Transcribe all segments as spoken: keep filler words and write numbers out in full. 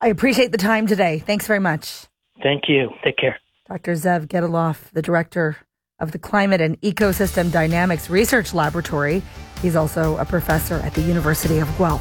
I appreciate the time today. Thanks very much. Thank you. Take care. Doctor Zev Gedaloff, the director of the Climate and Ecosystem Dynamics Research Laboratory. He's also a professor at the University of Guelph.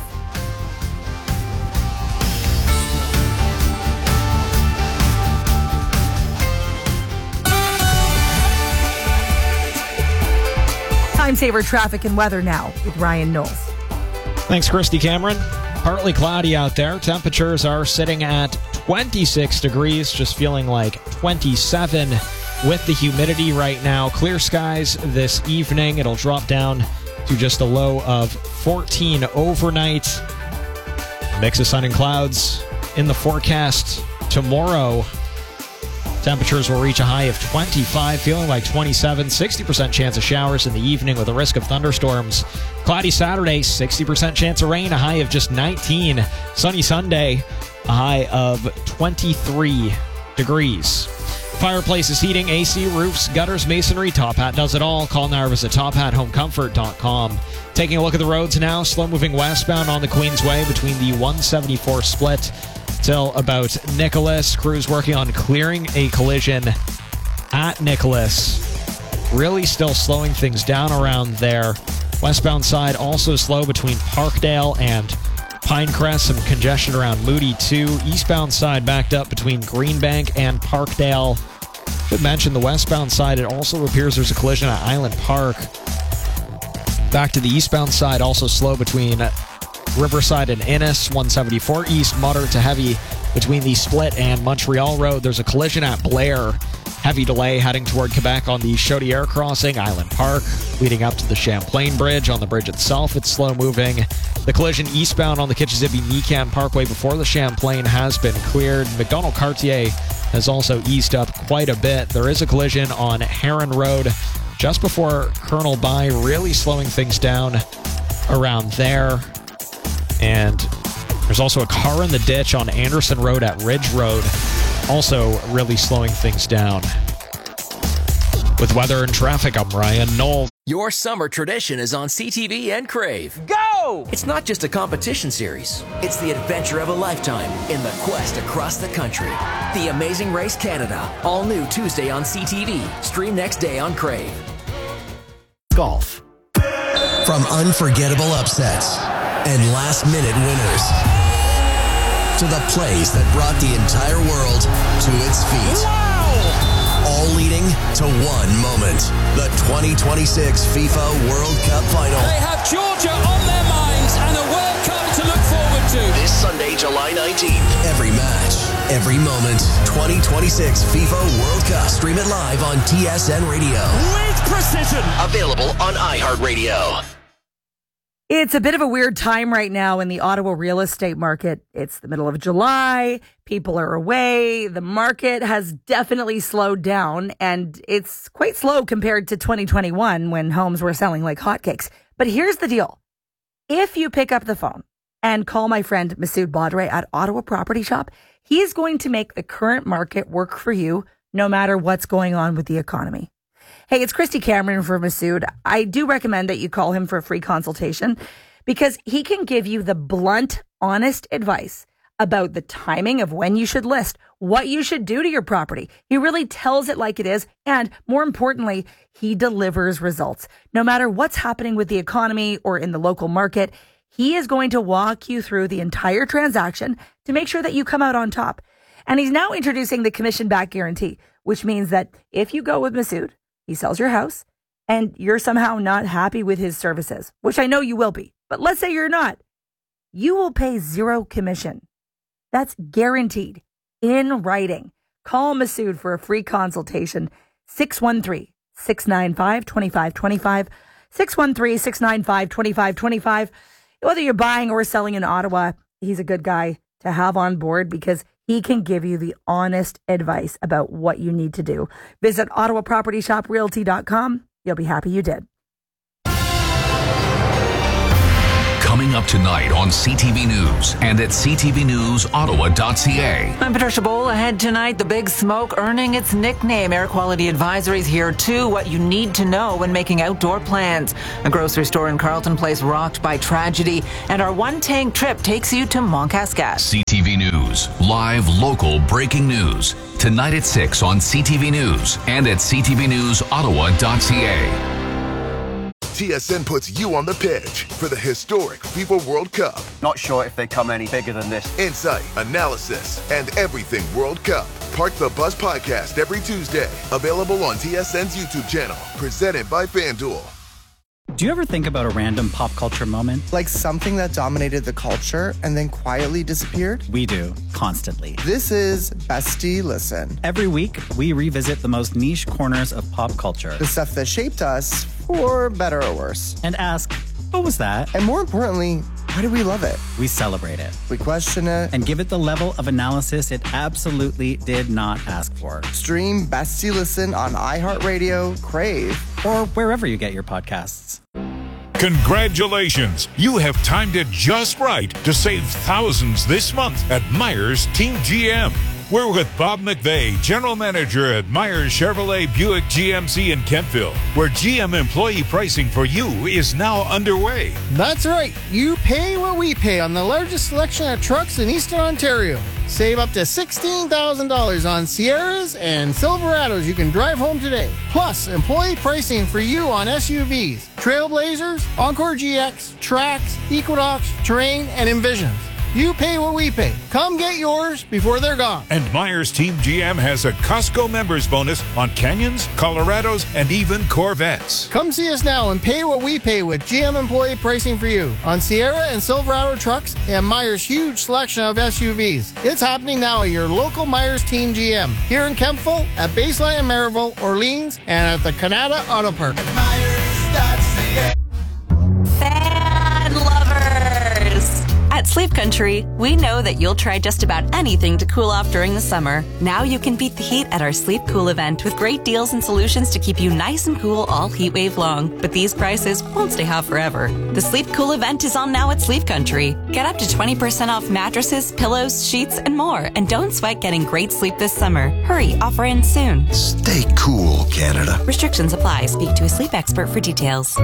Time saver traffic and weather now with Ryan Knowles. Thanks, Christy Cameron. Partly cloudy out there. Temperatures are sitting at twenty-six degrees, just feeling like twenty-seven with the humidity right now. Clear skies this evening. It'll drop down to just a low of fourteen overnight. Mix of sun and clouds in the forecast tomorrow. Temperatures will reach a high of twenty-five, feeling like twenty-seven. sixty percent chance of showers in the evening with a risk of thunderstorms. Cloudy Saturday, sixty percent chance of rain, a high of just nineteen. Sunny Sunday, a high of twenty-three degrees. Fireplaces, heating, A C, roofs, gutters, masonry. Top Hat does it all. Call now or visit top hat home comfort dot com. Taking a look at the roads now. Slow moving westbound on the Queensway between the one seventy-four split till about Nicholas. Crews working on clearing a collision at Nicholas. Really still slowing things down around there. Westbound side also slow between Parkdale and Pinecrest. Some congestion around Moody too. Eastbound side backed up between Greenbank and Parkdale. Should mention the westbound side, it also appears there's a collision at Island Park. Back to the eastbound side, also slow between Riverside and Innis. one seventy-four east, moderate to heavy between the Split and Montreal Road. There's a collision at Blair. Heavy delay heading toward Quebec on the Chaudière crossing. Island Park leading up to the Champlain Bridge. On the bridge itself, it's slow moving. The collision eastbound on the Kitchissippi-Nican Parkway before the Champlain has been cleared. McDonald-Cartier has also eased up quite a bit. There is a collision on Heron Road just before Colonel By, really slowing things down around there. And there's also a car in the ditch on Anderson Road at Ridge Road, also really slowing things down. With weather and traffic, I'm Ryan Knowles. Your summer tradition is on C T V and Crave. Go! It's not just a competition series. It's the adventure of a lifetime in the quest across the country. The Amazing Race Canada. All new Tuesday on C T V. Stream next day on Crave. Golf. From unforgettable upsets and last-minute winners to the plays that brought the entire world to its feet. Wow! All leading to one moment. The twenty twenty-six FIFA World Cup Final. They have Georgia on their minds and a World Cup to look forward to. This Sunday, July nineteenth. Every match, every moment. twenty twenty-six FIFA World Cup. Stream it live on T S N Radio. With precision. Available on iHeartRadio. It's a bit of a weird time right now in the Ottawa real estate market. It's the middle of July. People are away. The market has definitely slowed down, and it's quite slow compared to twenty twenty-one when homes were selling like hotcakes. But here's the deal. If you pick up the phone and call my friend Masood Badre at Ottawa Property Shop, he's going to make the current market work for you no matter what's going on with the economy. Hey, it's Christy Cameron for Masood. I do recommend that you call him for a free consultation because he can give you the blunt, honest advice about the timing of when you should list, what you should do to your property. He really tells it like it is. And more importantly, he delivers results. No matter what's happening with the economy or in the local market, he is going to walk you through the entire transaction to make sure that you come out on top. And he's now introducing the commission back guarantee, which means that if you go with Masood, he sells your house, and you're somehow not happy with his services, which I know you will be. But let's say you're not. You will pay zero commission. That's guaranteed in writing. Call Masood for a free consultation. six one three, six nine five, two five two five. six one three, six nine five, two five two five. Whether you're buying or selling in Ottawa, he's a good guy to have on board because he can give you the honest advice about what you need to do. Visit ottawa property shop realty dot com. You'll be happy you did. Coming up tonight on C T V News and at c t v news ottawa dot c a. I'm Patricia Bowl. Ahead tonight, the Big Smoke earning its nickname. Air quality advisories here too. What you need to know when making outdoor plans. A grocery store in Carleton Place rocked by tragedy. And our one-tank trip takes you to Montcascat. C T V News. Live, local, breaking news. Tonight at six on C T V News and at c t v news ottawa dot c a. T S N puts you on the pitch for the historic FIFA World Cup. Not sure if they come any bigger than this. Insight, analysis, and everything World Cup. Park the Buzz podcast every Tuesday. Available on T S N's YouTube channel. Presented by FanDuel. Do you ever think about a random pop culture moment? Like something that dominated the culture and then quietly disappeared? We do, constantly. This is Bestie Listen. Every week, we revisit the most niche corners of pop culture. The stuff that shaped us, for better or worse. And ask, what was that? And more importantly, why do we love it? We celebrate it. We question it. And give it the level of analysis it absolutely did not ask for. Stream Bestie Listen on iHeartRadio, Crave, or wherever you get your podcasts. Congratulations! You have timed it just right to save thousands this month at Myers Team G M. We're with Bob McVeigh, General Manager at Myers Chevrolet Buick G M C in Kentville, where G M employee pricing for you is now underway. That's right. You pay what we pay on the largest selection of trucks in Eastern Ontario. Save up to sixteen thousand dollars on Sierras and Silverados you can drive home today. Plus, employee pricing for you on S U Vs, Trailblazers, Encore G X, Trax, Equinox, Terrain, and Envisions. You pay what we pay. Come get yours before they're gone. And Myers Team G M has a Costco members bonus on Canyons, Colorados, and even Corvettes. Come see us now and pay what we pay with G M employee pricing for you on Sierra and Silverado trucks and Myers' huge selection of S U Vs. It's happening now at your local Myers Team G M here in Kempville, at Baseline in Maryville, Orleans, and at the Canada Auto Park. Fan lovers! At Sleep Country, we know that you'll try just about anything to cool off during the summer. Now you can beat the heat at our Sleep Cool event with great deals and solutions to keep you nice and cool all heat wave long. But these prices won't stay hot forever. The Sleep Cool event is on now at Sleep Country. Get up to twenty percent off mattresses, pillows, sheets, and more. And don't sweat getting great sleep this summer. Hurry, offer ends soon. Stay cool, Canada. Restrictions apply. Speak to a sleep expert for details.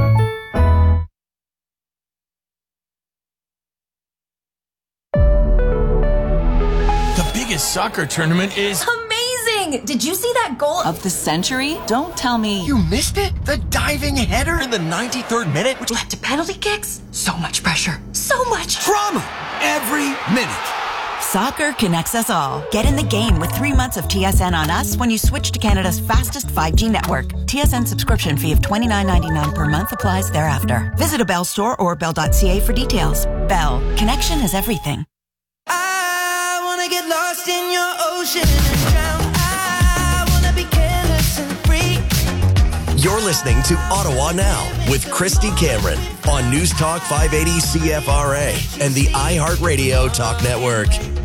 Soccer tournament is amazing! Did you see that goal of the century? Don't tell me you missed it? The diving header in the ninety-third minute, which led to penalty kicks? So much pressure, so much drama every minute. Soccer connects us all. Get in the game with three months of T S N on us when you switch to Canada's fastest five G network. T S N subscription fee of twenty-nine ninety-nine per month applies thereafter. Visit a Bell store or bell dot c a for details. Bell. Connection is everything. Get lost in your ocean and drown. I wanna be careless and free. You're listening to Ottawa Now with Christy Cameron on News Talk five eighty C F R A and the iHeartRadio Talk Network.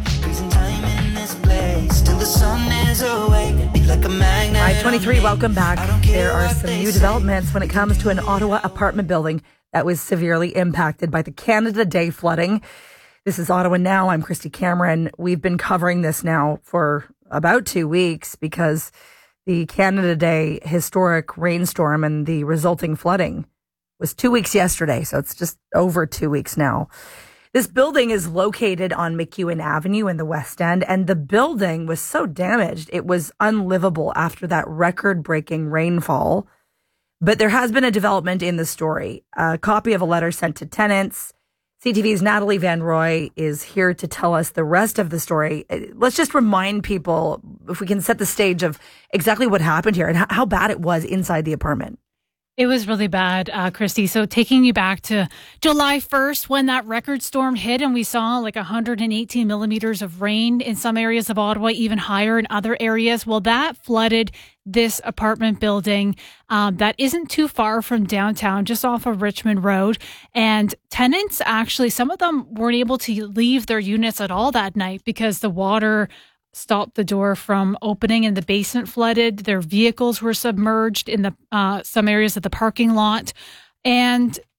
I twenty-three, welcome back. There are some new developments when it comes to an Ottawa apartment building that was severely impacted by the Canada Day flooding. This is Ottawa Now. I'm Christy Cameron. We've been covering this now for about two weeks because the Canada Day historic rainstorm and the resulting flooding was two weeks yesterday. So it's just over two weeks now. This building is located on McEwen Avenue in the West End, and the building was so damaged it was unlivable after that record-breaking rainfall. But there has been a development in the story. A copy of a letter sent to tenants. C T V's Natalie Van Roy is here to tell us the rest of the story. Let's just remind people, if we can set the stage of exactly what happened here and how bad it was inside the apartment. It was really bad, uh, Christy. So taking you back to July first when that record storm hit and we saw like one hundred eighteen millimeters of rain in some areas of Ottawa, even higher in other areas. Well, that flooded this apartment building um, that isn't too far from downtown, just off of Richmond Road. And tenants actually, some of them weren't able to leave their units at all that night because the water stopped the door from opening and the basement flooded. Their vehicles were submerged in the uh, some areas of the parking lot. And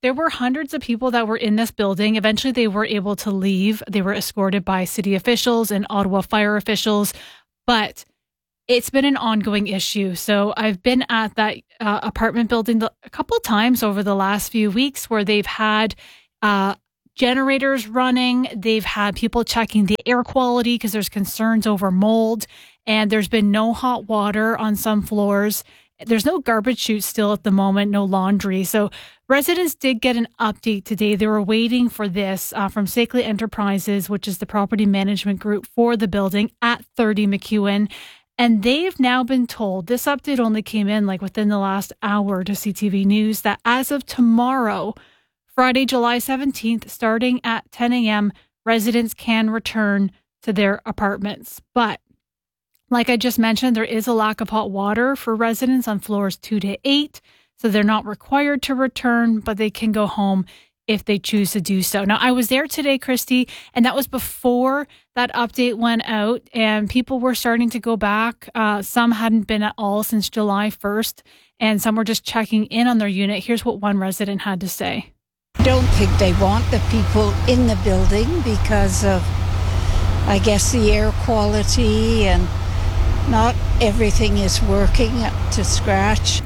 there were hundreds of people that were in this building. Eventually, they were able to leave. They were escorted by city officials and Ottawa fire officials, but it's been an ongoing issue. So I've been at that uh, apartment building a couple of times over the last few weeks where they've had uh, generators running. They've had people checking the air quality because there's concerns over mold, and there's been no hot water on some floors. There's no garbage chute still at the moment, no laundry. So residents did get an update today. They were waiting for this uh, from Sackley Enterprises, which is the property management group for the building at thirty McEwen. And they've now been told, this update only came in like within the last hour to C T V News, that as of tomorrow, Friday, July seventeenth, starting at ten a.m., residents can return to their apartments. But like I just mentioned, there is a lack of hot water for residents on floors two to eight. So they're not required to return, but they can go home if they choose to do so. Now, I was there today, Christy, and that was before that update went out, and people were starting to go back. Uh, some hadn't been at all since July first, and some were just checking in on their unit. Here's what one resident had to say. I don't think they want the people in the building because of, I guess, the air quality, and not everything is working up to scratch.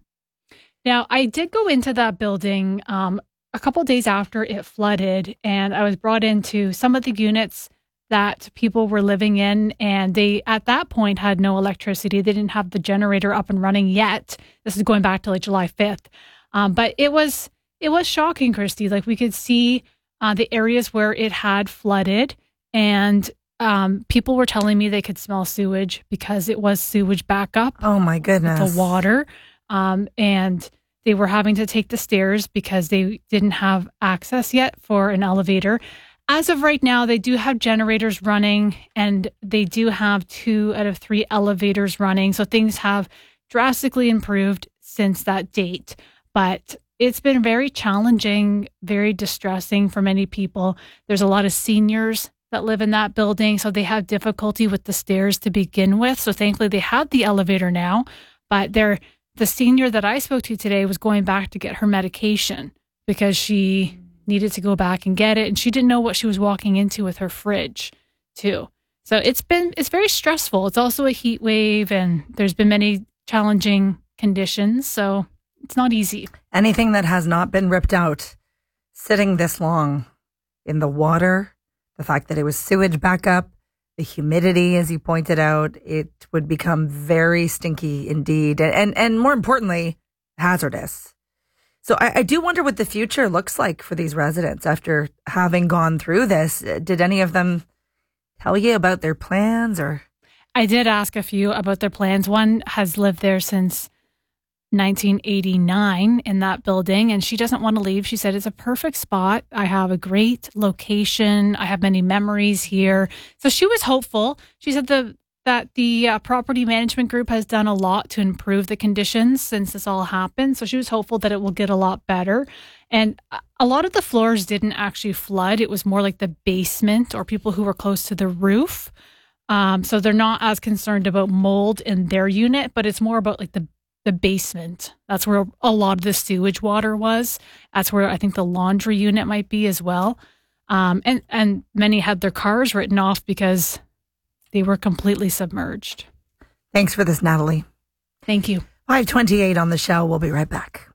Now, I did go into that building um, a couple of days after it flooded, and I was brought into some of the units that people were living in, and they, at that point, had no electricity. They didn't have the generator up and running yet. This is going back to like July fifth. Um, but it was it was shocking, Christy. Like, we could see uh, the areas where it had flooded, and um, people were telling me they could smell sewage because it was sewage backup. Oh, my goodness. The water. Um, and they were having to take the stairs because they didn't have access yet for an elevator. As of right now, they do have generators running, and they do have two out of three elevators running. So things have drastically improved since that date. But it's been very challenging, very distressing for many people. There's a lot of seniors that live in that building, so they have difficulty with the stairs to begin with. So thankfully, they have the elevator now, but they're the senior that I spoke to today was going back to get her medication because she needed to go back and get it. And she didn't know what she was walking into with her fridge too. So it's been, it's very stressful. It's also a heat wave, and there's been many challenging conditions. So it's not easy. Anything that has not been ripped out, sitting this long in the water, the fact that it was sewage backup, the humidity, as you pointed out, it would become very stinky indeed. And, and, and more importantly, hazardous. So I, I do wonder what the future looks like for these residents after having gone through this. Did any of them tell you about their plans? Or I did ask a few about their plans. One has lived there since nineteen eighty-nine in that building, and she doesn't want to leave. She said, it's a perfect spot. I have a great location. I have many memories here. So she was hopeful. She said the that the uh, property management group has done a lot to improve the conditions since this all happened. So she was hopeful that it will get a lot better. And a lot of the floors didn't actually flood. It was more like the basement or people who were close to the roof. Um, so they're not as concerned about mold in their unit, but it's more about like the the basement. That's where a lot of the sewage water was. That's where I think the laundry unit might be as well. Um, and, and many had their cars written off because they were completely submerged. Thanks for this, Natalie. Thank you. five twenty-eight on the show. We'll be right back.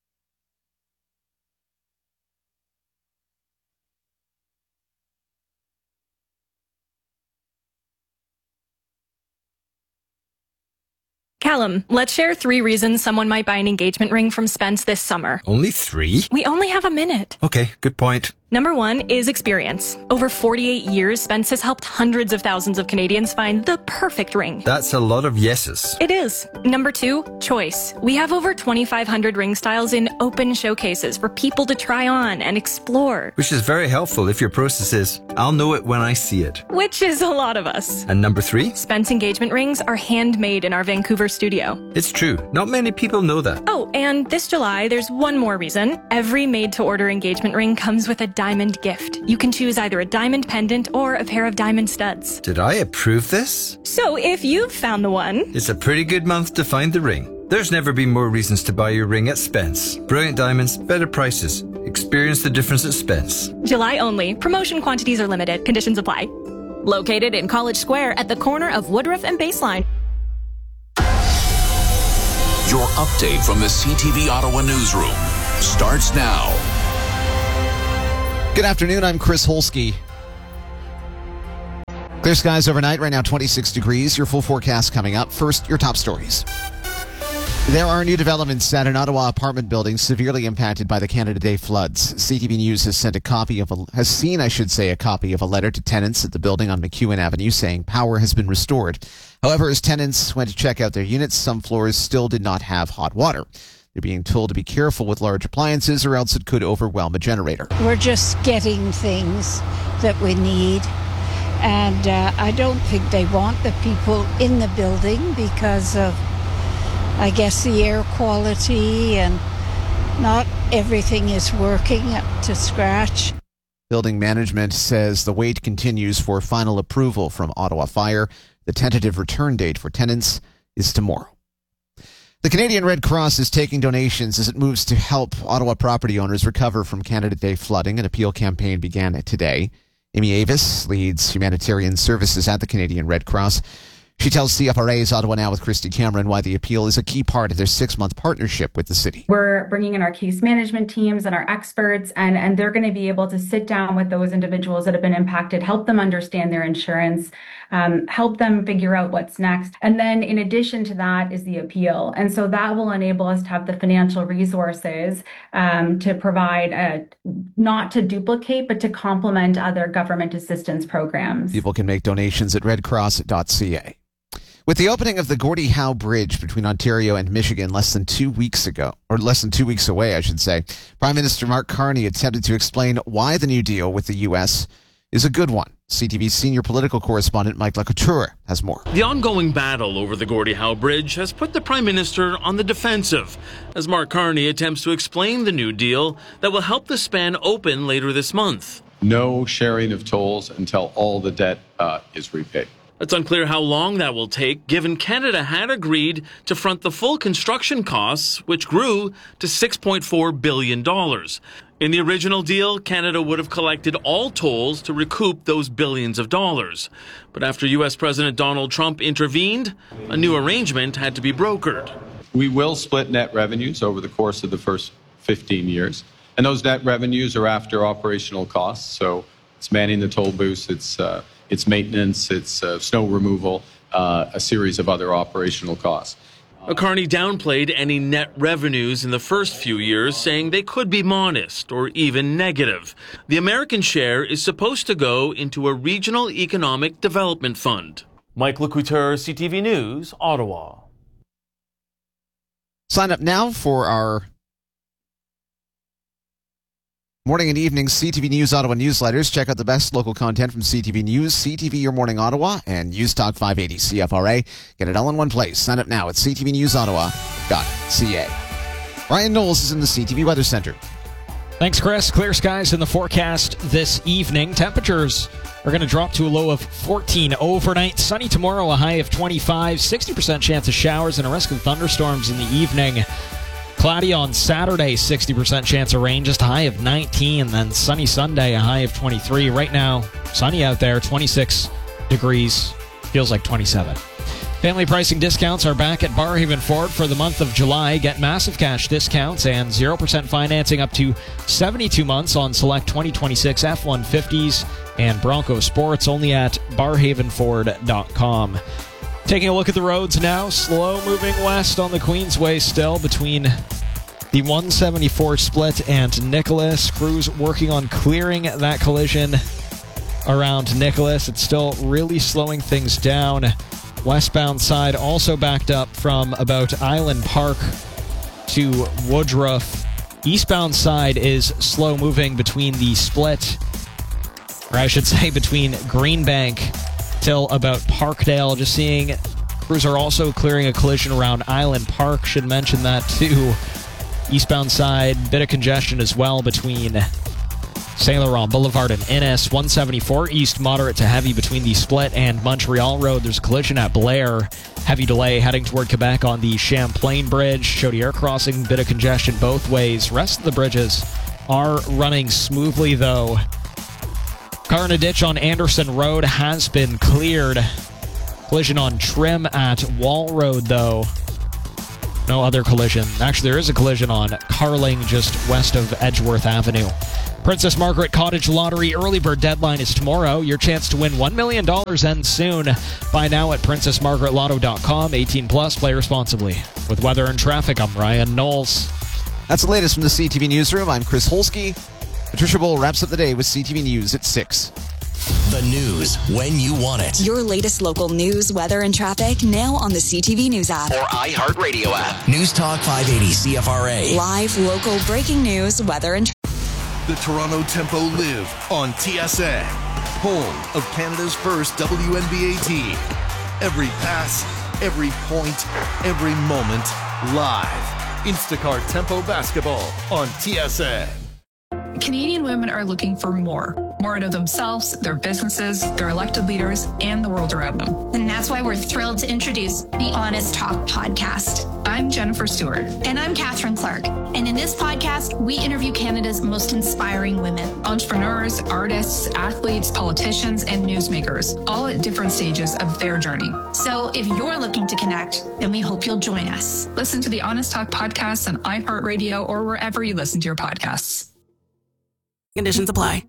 Callum, let's share three reasons someone might buy an engagement ring from Spence this summer. Only three? We only have a minute. Okay, good point. Number one is experience. Over forty-eight years, Spence has helped hundreds of thousands of Canadians find the perfect ring. That's a lot of yeses. It is. Number two, choice. We have over twenty-five hundred ring styles in open showcases for people to try on and explore. Which is very helpful if your process is, I'll know it when I see it. Which is a lot of us. And number three? Spence engagement rings are handmade in our Vancouver studio. It's true. Not many people know that. Oh, and this July, there's one more reason. Every made-to-order engagement ring comes with a diamond gift. You can choose either a diamond pendant or a pair of diamond studs. Did I approve this? So if you've found the one... It's a pretty good month to find the ring. There's never been more reasons to buy your ring at Spence. Brilliant diamonds, better prices. Experience the difference at Spence. July only. Promotion quantities are limited. Conditions apply. Located in College Square at the corner of Woodruff and Baseline. Your update from the C T V Ottawa newsroom starts now. Good afternoon, I'm Chris Holsky. Clear skies overnight, right now twenty-six degrees. Your full forecast coming up. First, your top stories. There are new developments at an Ottawa apartment building severely impacted by the Canada Day floods. C T V News has sent a copy of a, has seen, I should say, a copy of a letter to tenants at the building on McEwen Avenue saying power has been restored. However, as tenants went to check out their units, some floors still did not have hot water. They're being told to be careful with large appliances or else it could overwhelm a generator. We're just getting things that we need. And uh, I don't think they want the people in the building because of, I guess, the air quality, and not everything is working up to scratch. Building management says the wait continues for final approval from Ottawa Fire. The tentative return date for tenants is tomorrow. The Canadian Red Cross is taking donations as it moves to help Ottawa property owners recover from Canada Day flooding. An appeal campaign began today. Amy Avis leads humanitarian services at the Canadian Red Cross. She tells C F R A's Ottawa Now with Christy Cameron why the appeal is a key part of their six-month partnership with the city. We're bringing in our case management teams and our experts, and, and they're going to be able to sit down with those individuals that have been impacted, help them understand their insurance, um, help them figure out what's next. And then in addition to that is the appeal. And so that will enable us to have the financial resources um, to provide, a, not to duplicate, but to complement other government assistance programs. People can make donations at red cross dot c a. With the opening of the Gordie Howe Bridge between Ontario and Michigan less than two weeks ago, or less than two weeks away, I should say, Prime Minister Mark Carney attempted to explain why the new deal with the U S is a good one. C T V senior political correspondent Mike Lacouture has more. The ongoing battle over the Gordie Howe Bridge has put the Prime Minister on the defensive as Mark Carney attempts to explain the new deal that will help the span open later this month. No sharing of tolls until all the debt uh, is repaid. It's unclear how long that will take, given Canada had agreed to front the full construction costs, which grew to six point four billion dollars. In the original deal, Canada would have collected all tolls to recoup those billions of dollars. But after U S President Donald Trump intervened, a new arrangement had to be brokered. We will split net revenues over the course of the first fifteen years. And those net revenues are after operational costs. So it's manning the toll booths, it's uh, it's maintenance, it's uh, snow removal, uh, a series of other operational costs. Carney downplayed any net revenues in the first few years, saying they could be modest or even negative. The American share is supposed to go into a regional economic development fund. Mike Lacouture, C T V News, Ottawa. Sign up now for our morning and evening C T V News Ottawa newsletters. Check out the best local content from C T V News, C T V Your Morning Ottawa, and News Talk five eighty C F R A. Get it all in one place. Sign up now at c t v news ottawa dot c a. Ryan Knowles is in the C T V Weather Center. Thanks, Chris. Clear skies in the forecast this evening. Temperatures are going to drop to a low of fourteen overnight. Sunny tomorrow, a high of twenty-five. sixty percent chance of showers and a risk of thunderstorms in the evening. Cloudy on Saturday, sixty percent chance of rain, just a high of nineteen. Then sunny Sunday, a high of twenty-three. Right now, sunny out there, twenty-six degrees. Feels like twenty-seven. Family pricing discounts are back at Barrhaven Ford for the month of July. Get massive cash discounts and zero percent financing up to seventy-two months on select twenty twenty-six F one fifties and Bronco Sports, only at barhaven ford dot com. Taking a look at the roads now, slow moving west on the Queensway still between the one seventy-four split and Nicholas. Crews working on clearing that collision around Nicholas. It's still really slowing things down. Westbound side also backed up from about Island Park to Woodruff. Eastbound side is slow moving between the split, or I should say between Greenbank till about Parkdale. Just seeing crews are also clearing a collision around Island Park. Should mention that too. Eastbound side, bit of congestion as well between Saint Laurent Boulevard and Innis. one seventy-four east, moderate to heavy between the Split and Montreal Road. There's a collision at Blair. Heavy delay heading toward Quebec on the Champlain Bridge. Chaudière crossing, bit of congestion both ways. Rest of the bridges are running smoothly, though. Car in a ditch on Anderson Road has been cleared. Collision on Trim at Wall Road, though. No other collision. Actually, there is a collision on Carling just west of Edgeworth Avenue. Princess Margaret Cottage Lottery early bird deadline is tomorrow. Your chance to win one million dollars ends soon. Buy now at princess margaret lotto dot com. eighteen plus, play responsibly. With weather and traffic, I'm Ryan Knowles. That's the latest from the C T V Newsroom. I'm Chris Holsky. Patricia Bull wraps up the day with C T V News at six. The news when you want it. Your latest local news, weather, and traffic now on the C T V News app. Or iHeartRadio app. News Talk five eighty C F R A. Live, local, breaking news, weather, and traffic. The Toronto Tempo live on T S N, home of Canada's first W N B A team. Every pass, every point, every moment, live. Instacart Tempo Basketball on T S N. Canadian women are looking for more. More out of themselves, their businesses, their elected leaders, and the world around them. And that's why we're thrilled to introduce the Honest Talk podcast. I'm Jennifer Stewart. And I'm Catherine Clark. And in this podcast, we interview Canada's most inspiring women. Entrepreneurs, artists, athletes, politicians, and newsmakers, all at different stages of their journey. So if you're looking to connect, then we hope you'll join us. Listen to the Honest Talk podcast on iHeartRadio or wherever you listen to your podcasts. Conditions apply.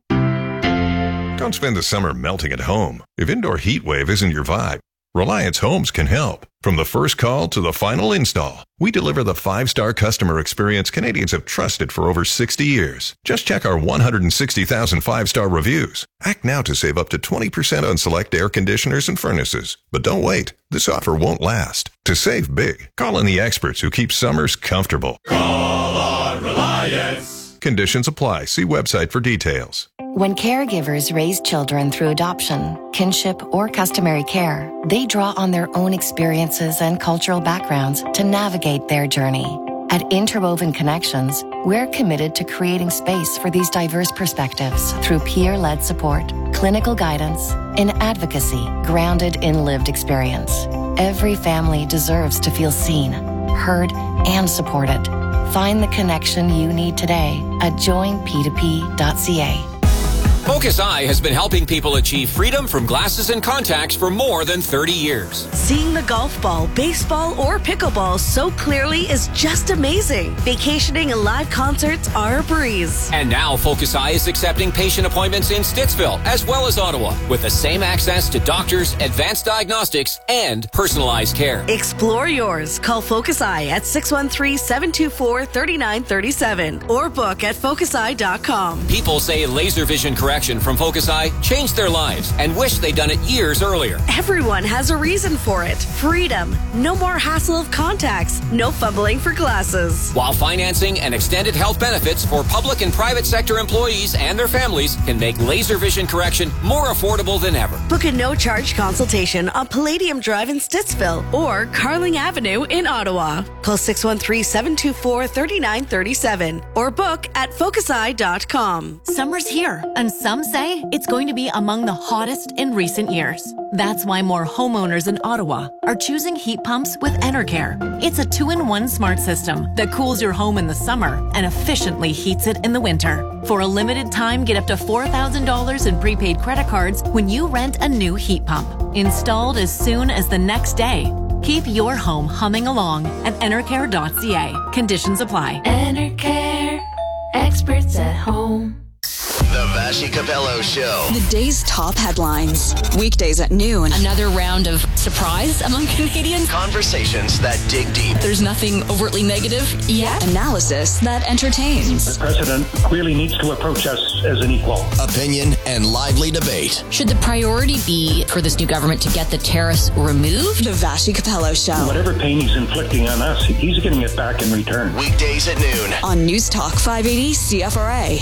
Don't spend the summer melting at home. If indoor heat wave isn't your vibe, Reliance Homes can help. From the first call to the final install, we deliver the five-star customer experience Canadians have trusted for over sixty years. Just check our one hundred sixty thousand five-star reviews. Act now to save up to twenty percent on select air conditioners and furnaces. But don't wait. This offer won't last. To save big, call in the experts who keep summers comfortable. Call on Reliance. Conditions apply. See website for details. When caregivers raise children through adoption, kinship, or customary care, they draw on their own experiences and cultural backgrounds to navigate their journey. At Interwoven Connections, we're committed to creating space for these diverse perspectives through peer-led support, clinical guidance, and advocacy grounded in lived experience. Every family deserves to feel seen, heard, and supported. Find the connection you need today at join p two p dot c a. Focus Eye has been helping people achieve freedom from glasses and contacts for more than thirty years. Seeing the golf ball, baseball, or pickleball so clearly is just amazing. Vacationing and live concerts are a breeze. And now Focus Eye is accepting patient appointments in Stittsville as well as Ottawa with the same access to doctors, advanced diagnostics, and personalized care. Explore yours. Call Focus Eye at six one three, seven two four, three nine three seven or book at focus eye dot com. People say laser vision correction from Focus Eye changed their lives and wish they'd done it years earlier. Everyone has a reason for it. Freedom. No more hassle of contacts. No fumbling for glasses. While financing and extended health benefits for public and private sector employees and their families can make laser vision correction more affordable than ever. Book a no-charge consultation on Palladium Drive in Stittsville or Carling Avenue in Ottawa. Call six one three, seven two four, three nine three seven or book at focus eye dot com. Summer's here, and some say it's going to be among the hottest in recent years. That's why more homeowners in Ottawa are choosing heat pumps with Enercare. It's a two-in-one smart system that cools your home in the summer and efficiently heats it in the winter. For a limited time, get up to four thousand dollars in prepaid credit cards when you rent a new heat pump. Installed as soon as the next day. Keep your home humming along at enercare dot c a. Conditions apply. Enercare, experts at home. The Vassy Capello Show. The day's top headlines. Weekdays at noon. Another round of surprise among Canadians. Conversations that dig deep. There's nothing overtly negative yet. Analysis that entertains. The president clearly needs to approach us as an equal. Opinion and lively debate. Should the priority be for this new government to get the tariffs removed? The Vassy Capello Show. Whatever pain he's inflicting on us, he's getting it back in return. Weekdays at noon. On News Talk five eighty C F R A.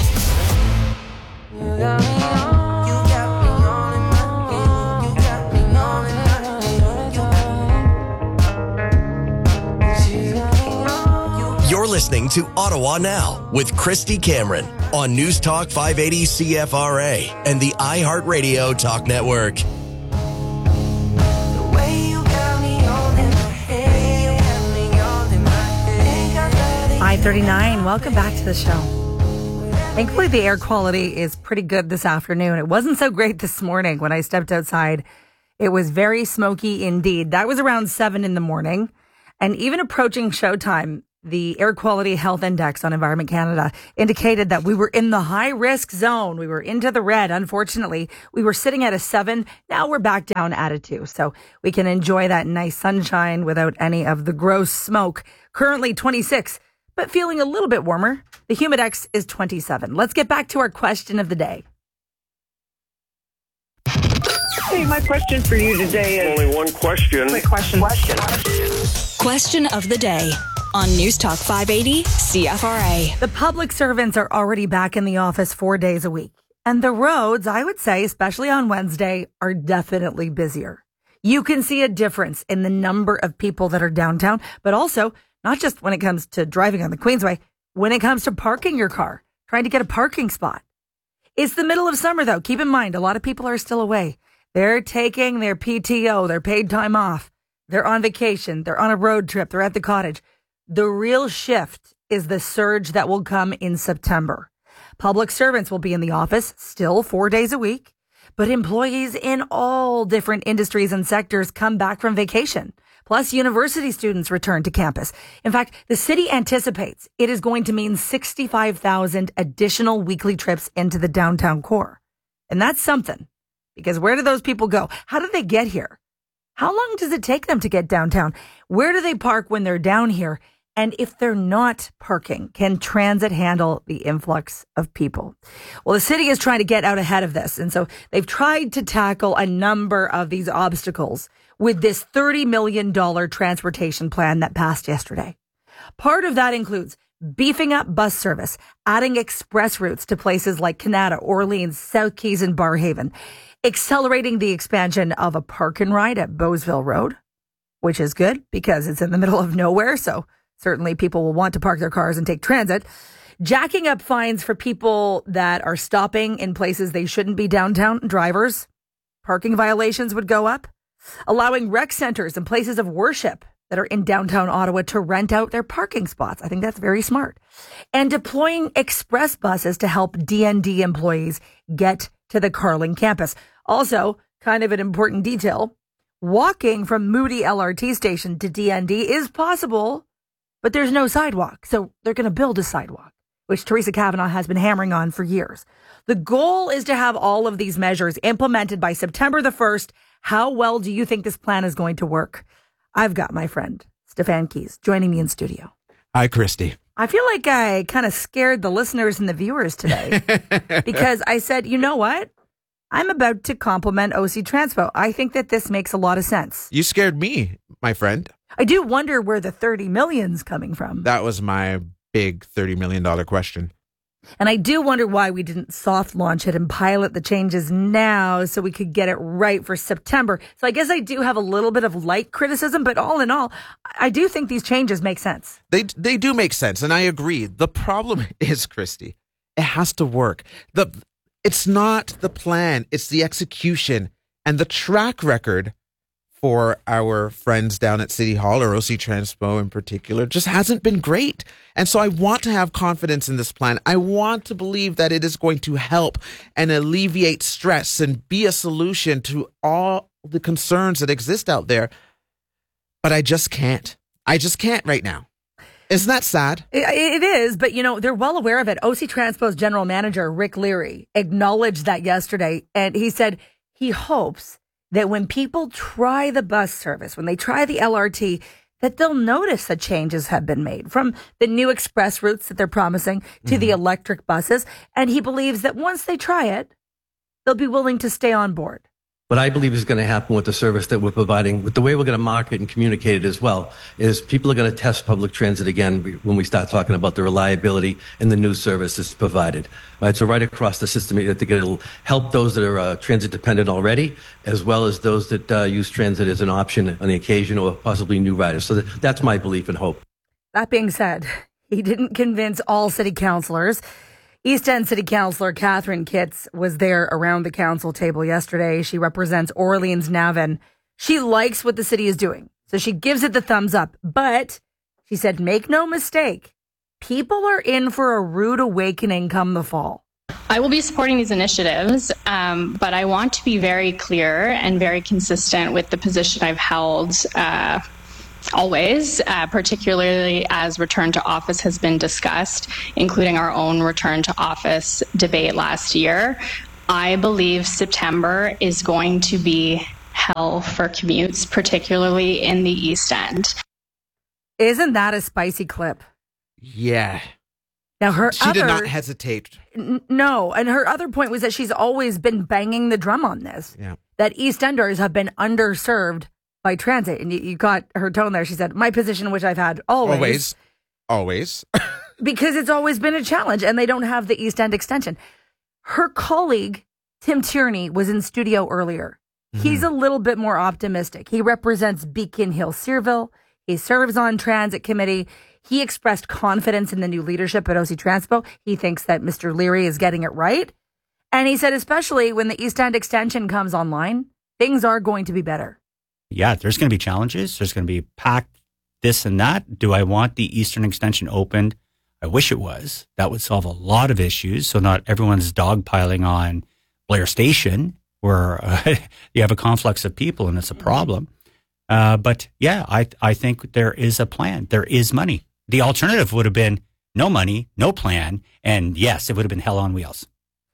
You got me on, you got me on in my head, you got me on in my head. You're listening to Ottawa Now with Christy Cameron. on News Talk five eighty C F R A and the iHeartRadio Talk Network. five thirty-nine, welcome back to the show. Thankfully, the air quality is pretty good this afternoon. It wasn't so great this morning when I stepped outside. It was very smoky indeed. That was around seven in the morning. And even approaching showtime, the Air Quality Health Index on Environment Canada indicated that we were in the high-risk zone. We were into the red. Unfortunately, we were sitting at a seven. Now we're back down at a two. So we can enjoy that nice sunshine without any of the gross smoke. Currently twenty-six, but feeling a little bit warmer. The Humidex is twenty-seven. Let's get back to our question of the day. Hey, my question for you today is... Only one question. Quick question. Question. Question of the day on News Talk five eighty C F R A. The public servants are already back in the office four days a week. And the roads, I would say, especially on Wednesday, are definitely busier. You can see a difference in the number of people that are downtown, but also not just when it comes to driving on the Queensway, when it comes to parking your car, trying to get a parking spot. It's the middle of summer, though. Keep in mind, a lot of people are still away. They're taking their P T O, their paid time off. They're on vacation. They're on a road trip. They're at the cottage. The real shift is the surge that will come in September. Public servants will be in the office still four days a week, but employees in all different industries and sectors come back from vacation. Plus, university students return to campus. In fact, the city anticipates it is going to mean sixty-five thousand additional weekly trips into the downtown core. And that's something, because where do those people go? How do they get here? How long does it take them to get downtown? Where do they park when they're down here? And if they're not parking, can transit handle the influx of people? Well, the city is trying to get out ahead of this. And so they've tried to tackle a number of these obstacles with this thirty million dollars transportation plan that passed yesterday. Part of that includes beefing up bus service, adding express routes to places like Canada, Orleans, South Keys, and Barrhaven, accelerating the expansion of a park and ride at Bowesville Road, which is good because it's in the middle of nowhere. So certainly people will want to park their cars and take transit. Jacking up fines for people that are stopping in places they shouldn't be downtown. Drivers, parking violations would go up. Allowing rec centers and places of worship that are in downtown Ottawa to rent out their parking spots. I think that's very smart. And deploying express buses to help D N D employees get to the Carling campus. Also, kind of an important detail, walking from Moody L R T station to D N D is possible, but there's no sidewalk. So they're going to build a sidewalk, which Teresa Kavanagh has been hammering on for years. The goal is to have all of these measures implemented by September the first. How well do you think this plan is going to work? I've got my friend, Stefan Keys, joining me in studio. Hi, Christy. I feel like I kind of scared the listeners and the viewers today because I said, you know what? I'm about to compliment O C Transpo. I think that this makes a lot of sense. You scared me, my friend. I do wonder where the thirty million's coming from. That was my big thirty million dollars question. And I do wonder why we didn't soft launch it and pilot the changes now so we could get it right for September. So I guess I do have a little bit of light criticism, but all in all, I do think these changes make sense. They they do make sense, and I agree. The problem is, Christy, it has to work. The It's not the plan, it's the execution and the track record for our friends down at City Hall, or O C Transpo in particular, just hasn't been great. And so I want to have confidence in this plan. I want to believe that it is going to help and alleviate stress and be a solution to all the concerns that exist out there. But I just can't. I just can't right now. Isn't that sad? It, it is, but you know, they're well aware of it. O C Transpo's general manager, Rick Leary, acknowledged that yesterday, and he said he hopes that when people try the bus service, when they try the L R T, that they'll notice that changes have been made, from the new express routes that they're promising to mm-hmm. the electric buses. And he believes that once they try it, they'll be willing to stay on board. What I believe is going to happen with the service that we're providing, with the way we're going to market and communicate it as well, is people are going to test public transit again when we start talking about the reliability and the new service that's provided. Right, so right across the system, I think it'll help those that are uh, transit dependent already, as well as those that uh, use transit as an option on the occasion, or possibly new riders. So that, that's my belief and hope. That being said, he didn't convince all city councillors. East End City Councillor Catherine Kitts was there around the council table yesterday. She represents Orleans-Navan. She likes what the city is doing, so she gives it the thumbs up. But she said, make no mistake, people are in for a rude awakening come the fall. I will be supporting these initiatives, um, but I want to be very clear and very consistent with the position I've held uh, always, uh, particularly as return to office has been discussed, including our own return to office debate last year. I believe September is going to be hell for commutes, particularly in the East End. Isn't that a spicy clip? Yeah. Now her she other, did not hesitate. N- no, and her other point was that she's always been banging the drum on this. Yeah. That East Enders have been underserved by transit. And you, you got her tone there. She said, my position, which I've had always. Always. Always. Because it's always been a challenge and they don't have the East End extension. Her colleague, Tim Tierney, was in studio earlier. Mm-hmm. He's a little bit more optimistic. He represents Beacon Hill Searville. He serves on transit committee. He expressed confidence in the new leadership at O C Transpo. He thinks that Mister Leary is getting it right. And he said, especially when the East End extension comes online, things are going to be better. Yeah, there's going to be challenges. There's going to be packed this and that. Do I want the Eastern extension opened? I wish it was. That would solve a lot of issues. So not everyone's dogpiling on Blair Station where uh, you have a conflux of people and it's a problem. Uh, but yeah, I I think there is a plan. There is money. The alternative would have been no money, no plan, and yes, it would have been hell on wheels.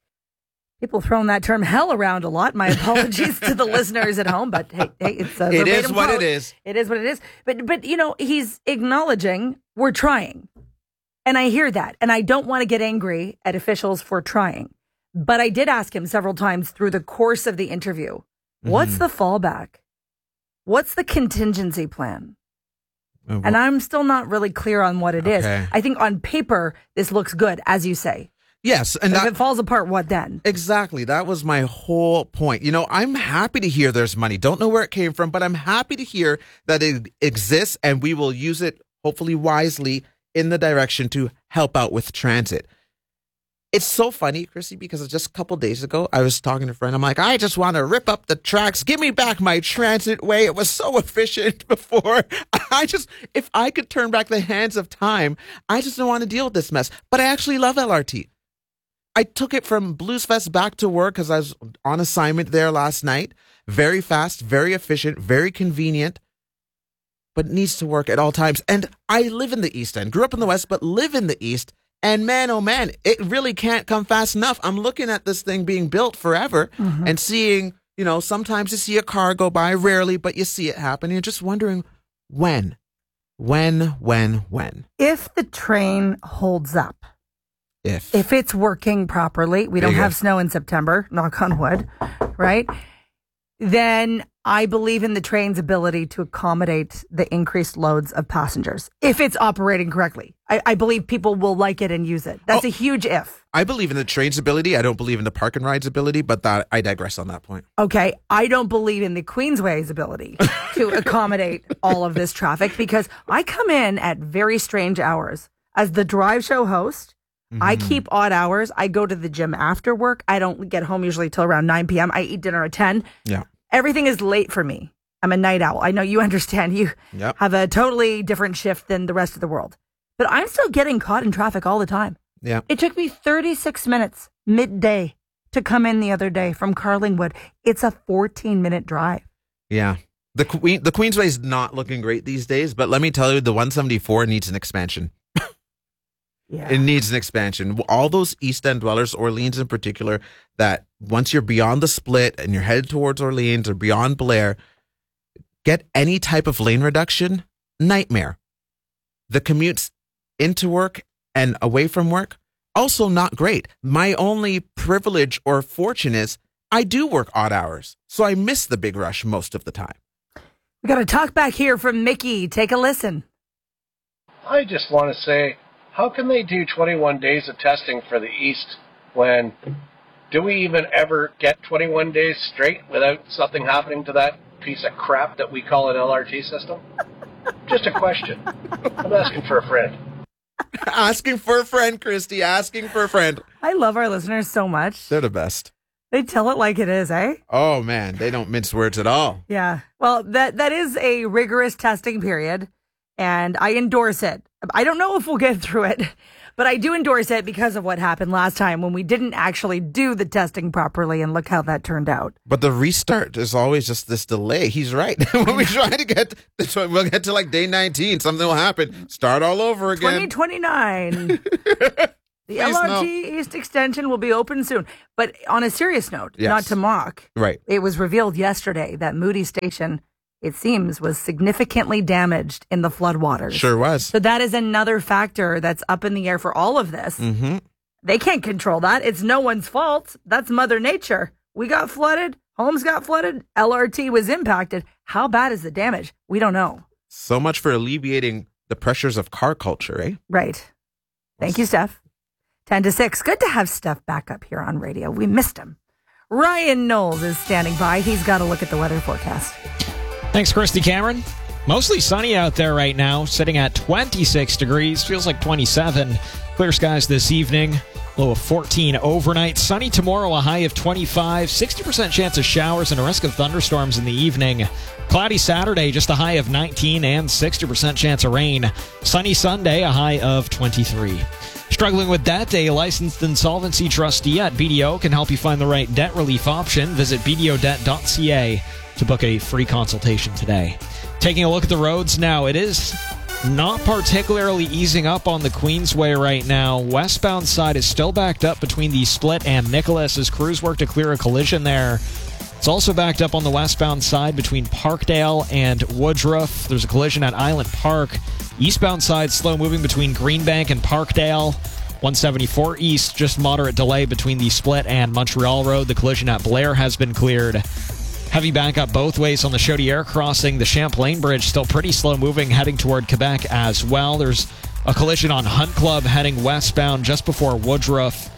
People throwing that term hell around a lot. My apologies to the listeners at home, but hey, hey it's a it is what quote. it is. It is what it is. But but you know, he's acknowledging we're trying, and I hear that, and I don't want to get angry at officials for trying. But I did ask him several times through the course of the interview, mm-hmm. what's the fallback? What's the contingency plan? Uh, and I'm still not really clear on what it okay. is. I think on paper, this looks good, as you say. Yes. And that, that, if it falls apart, what then? Exactly. That was my whole point. You know, I'm happy to hear there's money. Don't know where it came from, but I'm happy to hear that it exists and we will use it, hopefully wisely, in the direction to help out with transit. It's so funny, Chrissy, because just a couple days ago, I was talking to a friend. I'm like, I just want to rip up the tracks. Give me back my transit way. It was so efficient before. I just, if I could turn back the hands of time, I just don't want to deal with this mess. But I actually love L R T. I took it from Blues Fest back to work because I was on assignment there last night. Very fast, very efficient, very convenient, but it needs to work at all times. And I live in the East End, grew up in the West, but live in the East. And man, oh man, it really can't come fast enough. I'm looking at this thing being built forever mm-hmm. and seeing, you know, sometimes you see a car go by, rarely, but you see it happen. You're just wondering when, when, when, when. If the train holds up, if if it's working properly, we don't have snow in September, knock on wood, right? Then I believe in the train's ability to accommodate the increased loads of passengers. If it's operating correctly, I, I believe people will like it and use it. That's oh, a huge if. I believe in the train's ability. I don't believe in the park and ride's ability, but that I digress on that point. Okay. I don't believe in the Queensway's ability to accommodate all of this traffic because I come in at very strange hours. As the drive show host, mm-hmm. I keep odd hours. I go to the gym after work. I don't get home usually till around nine p.m. I eat dinner at ten. Yeah. Everything is late for me. I'm a night owl. I know you understand. You yep. have a totally different shift than the rest of the world. But I'm still getting caught in traffic all the time. Yeah. It took me thirty-six minutes midday to come in the other day from Carlingwood. It's a fourteen minute drive. Yeah. The Queen, the Queensway is not looking great these days, but let me tell you, the one seventy-four needs an expansion. Yeah. It needs an expansion. All those East End dwellers, Orleans in particular, that once you're beyond the split and you're headed towards Orleans or beyond Blair, get any type of lane reduction, nightmare. The commutes into work and away from work, also not great. My only privilege or fortune is I do work odd hours, so I miss the big rush most of the time. We got to talk back here from Mickey. Take a listen. I just want to say, how can they do twenty-one days of testing for the East when do we even ever get twenty-one days straight without something happening to that piece of crap that we call an L R T system? Just a question. I'm asking for a friend. Asking for a friend, Christy. Asking for a friend. I love our listeners so much. They're the best. They tell it like it is, eh? Oh, man. They don't mince words at all. Yeah. Well, that that is a rigorous testing period, and I endorse it. I don't know if we'll get through it, but I do endorse it because of what happened last time when we didn't actually do the testing properly, and look how that turned out. But the restart is always just this delay. He's right. When we try to get, we'll get to like day nineteen, something will happen. Start all over again. twenty twenty-nine. The L R T no. East Extension will be open soon. But on a serious note, yes. not to mock, right. it was revealed yesterday that Moody Station, it seems, was significantly damaged in the floodwaters. Sure was. So that is another factor that's up in the air for all of this. Mm-hmm. They can't control that. It's no one's fault. That's Mother Nature. We got flooded. Homes got flooded. L R T was impacted. How bad is the damage? We don't know. So much for alleviating the pressures of car culture, eh? Right. Thank you, Steph. ten to six. Good to have Steph back up here on radio. We missed him. Ryan Knowles is standing by. He's got a look at the weather forecast. Thanks, Christy Cameron. Mostly sunny out there right now, sitting at twenty-six degrees. Feels like twenty-seven. Clear skies this evening. Low of fourteen overnight. Sunny tomorrow, a high of twenty-five. sixty percent chance of showers and a risk of thunderstorms in the evening. Cloudy Saturday, just a high of nineteen and sixty percent chance of rain. Sunny Sunday, a high of twenty-three. Struggling with debt? A licensed insolvency trustee at B D O can help you find the right debt relief option. Visit b d o debt dot c a to book a free consultation today. Taking a look at the roads now, it is not particularly easing up on the Queensway right now. Westbound side is still backed up between the Split and Nicholas as crews work to clear a collision there. It's also backed up on the westbound side between Parkdale and Woodruff. There's a collision at Island Park. Eastbound side slow moving between Greenbank and Parkdale. one seventy-four East, just moderate delay between the Split and Montreal Road. The collision at Blair has been cleared. Heavy backup both ways on the Chaudière crossing. The Champlain Bridge still pretty slow moving, heading toward Quebec as well. There's a collision on Hunt Club heading westbound just before Woodruff.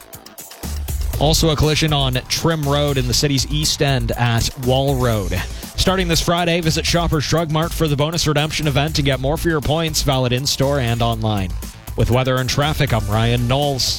Also a collision on Trim Road in the city's east end at Wall Road. Starting this Friday, visit Shoppers Drug Mart for the bonus redemption event to get more for your points, valid in-store and online. With weather and traffic, I'm Ryan Knowles.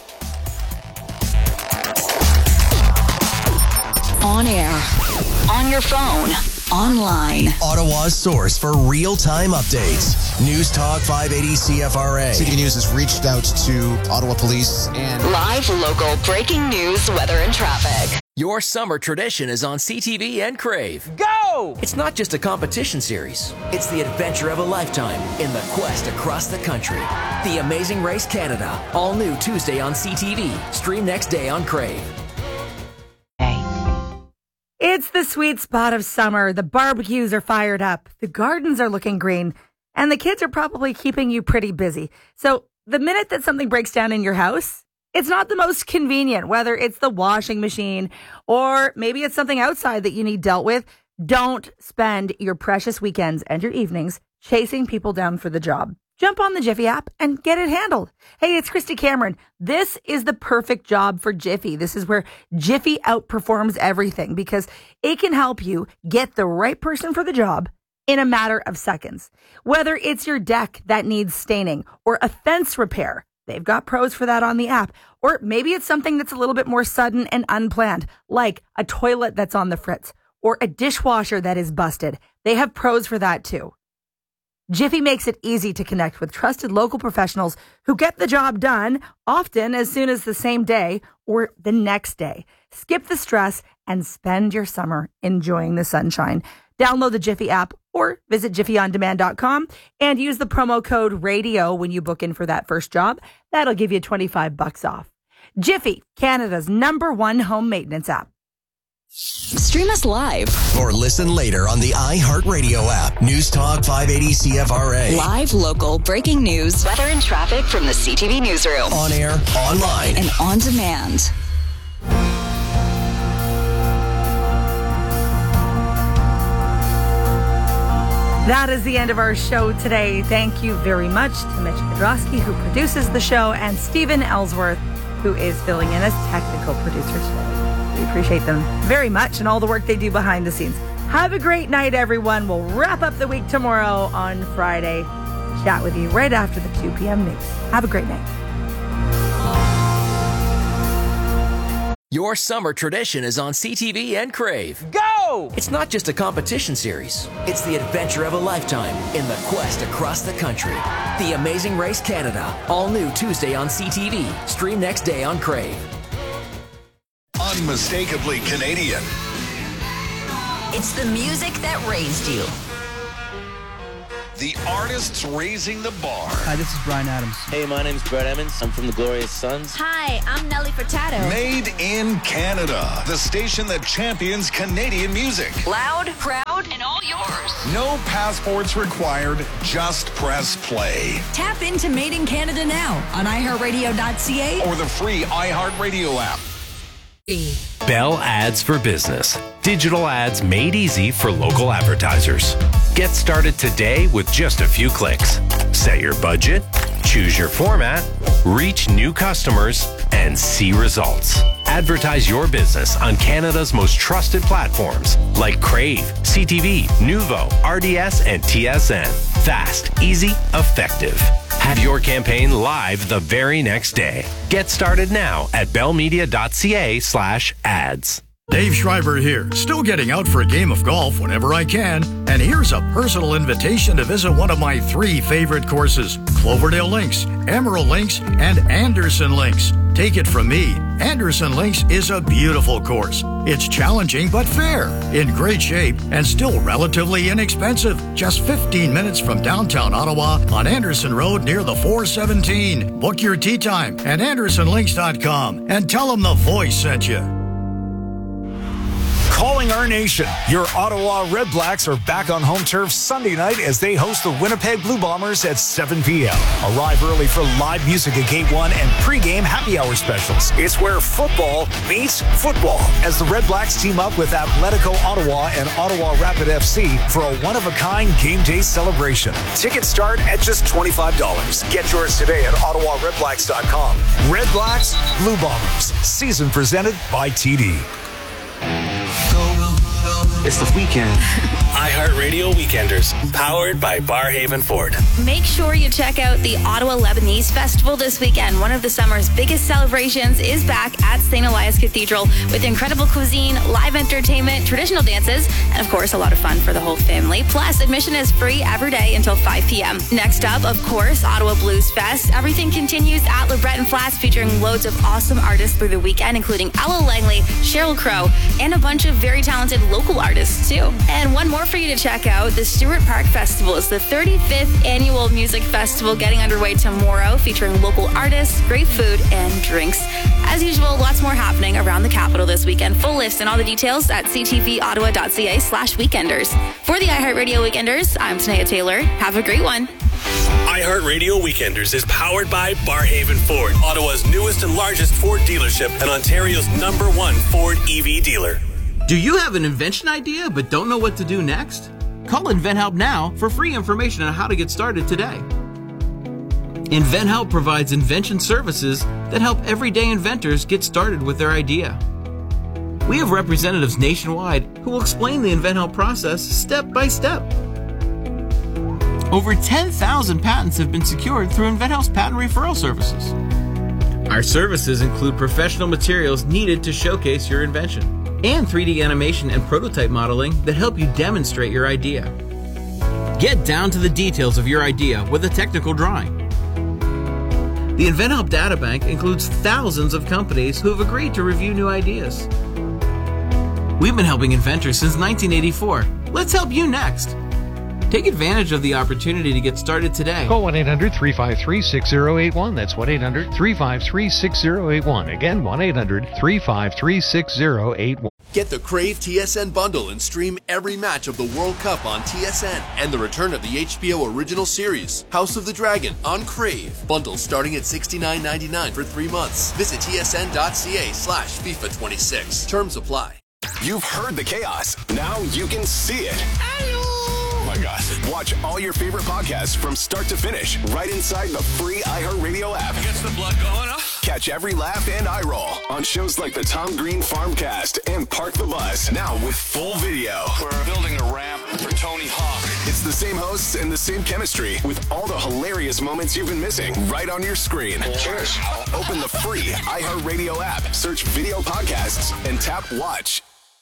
On air, on your phone, online. Ottawa's source for real-time updates. News Talk five eighty C F R A. C T V News has reached out to Ottawa Police and... Live, local, breaking news, weather, and traffic. Your summer tradition is on C T V and Crave. Go! It's not just a competition series. It's the adventure of a lifetime in the quest across the country. The Amazing Race Canada. All new Tuesday on C T V. Stream next day on Crave. It's the sweet spot of summer. The barbecues are fired up. The gardens are looking green. And the kids are probably keeping you pretty busy. So the minute that something breaks down in your house, it's not the most convenient, whether it's the washing machine or maybe it's something outside that you need dealt with. Don't spend your precious weekends and your evenings chasing people down for the job. Jump on the Jiffy app and get it handled. Hey, it's Christy Cameron. This is the perfect job for Jiffy. This is where Jiffy outperforms everything because it can help you get the right person for the job in a matter of seconds. Whether it's your deck that needs staining or a fence repair, they've got pros for that on the app. Or maybe it's something that's a little bit more sudden and unplanned, like a toilet that's on the fritz or a dishwasher that is busted. They have pros for that too. Jiffy makes it easy to connect with trusted local professionals who get the job done, often as soon as the same day or the next day. Skip the stress and spend your summer enjoying the sunshine. Download the Jiffy app or visit jiffy on demand dot com and use the promo code RADIO when you book in for that first job. That'll give you twenty-five bucks off. Jiffy, Canada's number one home maintenance app. Stream us live or listen later on the iHeartRadio app. News Talk five eighty C F R A. Live, local, breaking news, weather, and traffic from the C T V newsroom. On air, online, and on demand. That is the end of our show today. Thank you very much to Mitch Kudrowski, who produces the show, and Stephen Ellsworth, who is filling in as technical producer today. We appreciate them very much and all the work they do behind the scenes. Have a great night, everyone. We'll wrap up the week tomorrow on Friday. Chat with you right after the two p.m. news. Have a great night. Your summer tradition is on C T V and Crave. Go! It's not just a competition series. It's the adventure of a lifetime in the quest across the country. The Amazing Race Canada. All new Tuesday on C T V. Stream next day on Crave. Unmistakably Canadian. It's the music that raised you. The artists raising the bar. Hi, this is Brian Adams. Hey, my name's Brett Emmons. I'm from the Glorious Sons. Hi, I'm Nelly Furtado. Made in Canada. The station that champions Canadian music. Loud, proud, and all yours. No passports required. Just press play. Tap into Made in Canada now on i heart radio dot c a or the free iHeartRadio app. Bell Ads for Business. Digital ads made easy for local advertisers. Get started today with just a few clicks. Set your budget, choose your format, reach new customers, and see results. Advertise your business on Canada's most trusted platforms like Crave, C T V, Nuvo, R D S, and T S N. Fast, easy, effective. Have your campaign live the very next day. Get started now at bellmedia dot c a slash ads. Dave Schreiber here, still getting out for a game of golf whenever I can. And here's a personal invitation to visit one of my three favorite courses, Cloverdale Links, Emerald Links, and Anderson Links. Take it from me, Anderson Links is a beautiful course. It's challenging but fair, in great shape, and still relatively inexpensive. Just fifteen minutes from downtown Ottawa on Anderson Road near the four seventeen. Book your tee time at anderson links dot com and tell them the voice sent you. Calling our nation. Your Ottawa Red Blacks are back on home turf Sunday night as they host the Winnipeg Blue Bombers at seven p.m. Arrive early for live music at Gate one and pregame happy hour specials. It's where football meets football as the Red Blacks team up with Atletico Ottawa and Ottawa Rapid F C for a one-of-a-kind game day celebration. Tickets start at just twenty-five dollars. Get yours today at ottawa red blacks dot com. Red Blacks, Blue Bombers. Season presented by T D. It's the weekend. iHeartRadio Weekenders, powered by Barhaven Ford. Make sure you check out the Ottawa Lebanese Festival this weekend. One of the summer's biggest celebrations is back at Saint Elias Cathedral with incredible cuisine, live entertainment, traditional dances, and of course, a lot of fun for the whole family. Plus, admission is free every day until five p.m. Next up, of course, Ottawa Blues Fest. Everything continues at Le Breton Flats, featuring loads of awesome artists through the weekend, including Ella Langley, Sheryl Crow, and a bunch of very talented local artists, too. And one more for you to check out, the Stewart Park Festival is the thirty-fifth annual music festival getting underway tomorrow, featuring local artists, great food, and drinks. As usual, lots more happening around the capital this weekend. Full list and all the details at c t v ottawa dot c a slash weekenders. For the iHeartRadio Weekenders, I'm Tanea Taylor. Have a great one. iHeartRadio Weekenders is powered by Barhaven Ford, Ottawa's newest and largest Ford dealership and Ontario's number one Ford E V dealer. Do you have an invention idea but don't know what to do next? Call InventHelp now for free information on how to get started today. InventHelp provides invention services that help everyday inventors get started with their idea. We have representatives nationwide who will explain the InventHelp process step by step. Over ten thousand patents have been secured through InventHelp's patent referral services. Our services include professional materials needed to showcase your invention, and three D animation and prototype modeling that help you demonstrate your idea. Get down to the details of your idea with a technical drawing. The InventHelp Databank includes thousands of companies who have agreed to review new ideas. We've been helping inventors since nineteen eighty-four. Let's help you next. Take advantage of the opportunity to get started today. Call one eight hundred three five three six zero eight one. That's one eight hundred three five three six zero eight one. Again, one eight hundred three five three six zero eight one. Get the Crave T S N bundle and stream every match of the World Cup on T S N and the return of the H B O original series, House of the Dragon, on Crave. Bundle starting at sixty-nine ninety-nine for three months. Visit T S N dot C A slash FIFA twenty-six. Terms apply. You've heard the chaos. Now you can see it. Oh my God. Watch all your favorite podcasts from start to finish right inside the free iHeartRadio app. Gets the blood going, huh? Catch every laugh and eye roll on shows like the Tom Green Farmcast and Park the Bus. Now with full video. We're building a ramp for Tony Hawk. It's the same hosts and the same chemistry with all the hilarious moments you've been missing right on your screen. Cheers. Open the free iHeartRadio app, search video podcasts, and tap watch.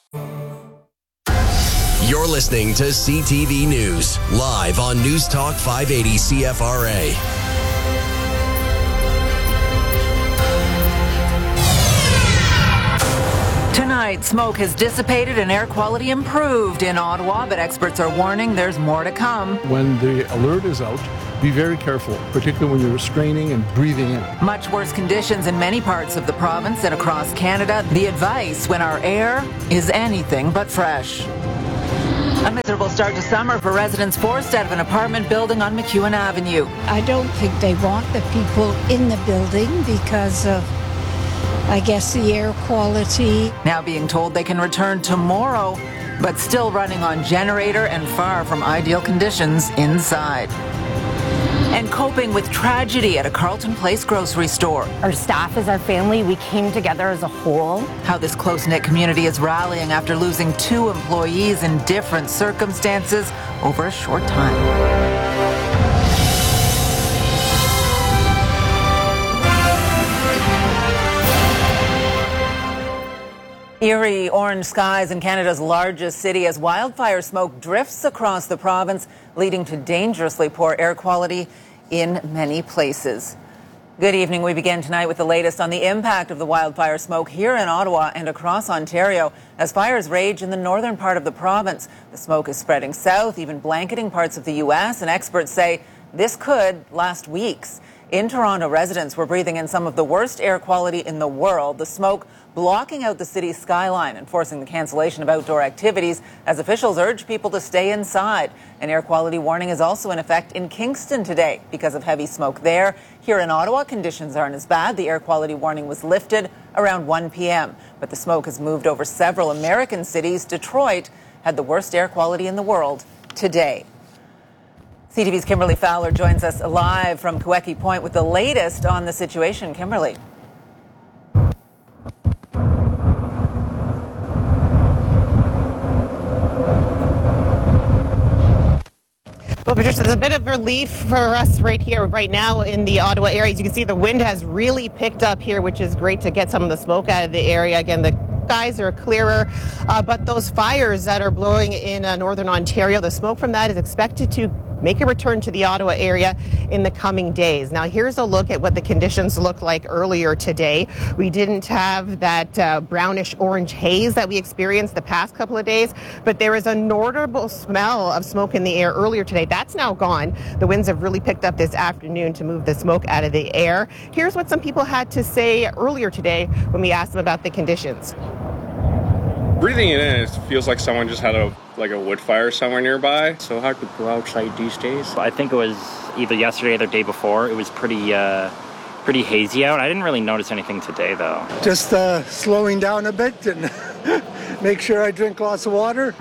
You're listening to C T V News, live on News Talk five eighty C F R A. Tonight, smoke has dissipated and air quality improved in Ottawa, but experts are warning there's more to come. When the alert is out, be very careful, particularly when you're straining and breathing in. Much worse conditions in many parts of the province and across Canada. The advice when our air is anything but fresh. A miserable start to summer for residents forced out of an apartment building on McEwen Avenue. I don't think they want the people in the building because of, I guess, the air quality. Now being told they can return tomorrow, but still running on generator and far from ideal conditions inside. And coping with tragedy at a Carleton Place grocery store. Our staff is our family. We came together as a whole. How this close-knit community is rallying after losing two employees in different circumstances over a short time. Eerie orange skies in Canada's largest city as wildfire smoke drifts across the province, leading to dangerously poor air quality in many places. Good evening. We begin tonight with the latest on the impact of the wildfire smoke here in Ottawa and across Ontario as fires rage in the northern part of the province. The smoke is spreading south, even blanketing parts of the U S, and experts say this could last weeks. In Toronto, residents were breathing in some of the worst air quality in the world. The smoke blocking out the city's skyline and forcing the cancellation of outdoor activities as officials urge people to stay inside. An air quality warning is also in effect in Kingston today because of heavy smoke there. Here in Ottawa, conditions aren't as bad. The air quality warning was lifted around one p.m., but the smoke has moved over several American cities. Detroit had the worst air quality in the world today. C T V's Kimberly Fowler joins us live from Queckie Point with the latest on the situation. Kimberly. Well, Patricia, there's a bit of relief for us right here, right now in the Ottawa area. As you can see, the wind has really picked up here, which is great to get some of the smoke out of the area. Again, the skies are clearer, uh, but those fires that are blowing in uh, northern Ontario, the smoke from that is expected to make a return to the Ottawa area in the coming days. Now, here's a look at what the conditions looked like earlier today. We didn't have that uh, brownish orange haze that we experienced the past couple of days, but there is a notable smell of smoke in the air earlier today. That's now gone. The winds have really picked up this afternoon to move the smoke out of the air. Here's what some people had to say earlier today when we asked them about the conditions. Breathing it in, it feels like someone just had a like a wood fire somewhere nearby. So hard to go outside these days. I think it was either yesterday or the day before. It was pretty uh, pretty hazy out. I didn't really notice anything today, though. Just uh, slowing down a bit and make sure I drink lots of water.